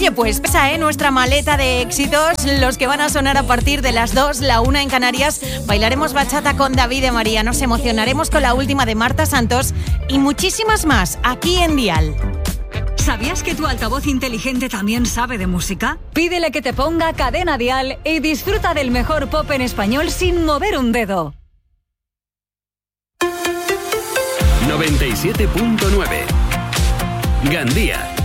Oye, pues esa, nuestra maleta de éxitos, los que van a sonar a partir de las 2, la 1 en Canarias. Bailaremos bachata con David de María, nos emocionaremos con la última de Marta Santos y muchísimas más aquí en Dial. ¿Sabías que tu altavoz inteligente también sabe de música? Pídele que te ponga Cadena Dial y disfruta del mejor pop en español sin mover un dedo. 97.9 Gandía.